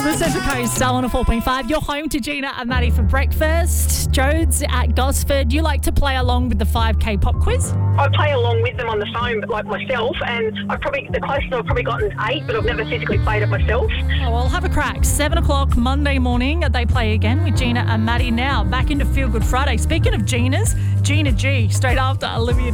The Central Coast, Star 104.5. You're home to Gina and Maddie for breakfast. Jodes at Gosford. You like to play along with the 5K pop quiz? I play along with them on the phone, like myself, and the closest I've probably gotten is 8, but I've never physically played it myself. Oh, well, have a crack. 7 o'clock Monday morning, they play again with Gina and Maddie now. Back into Feel Good Friday. Speaking of Gina's, Gina G, straight after Olivia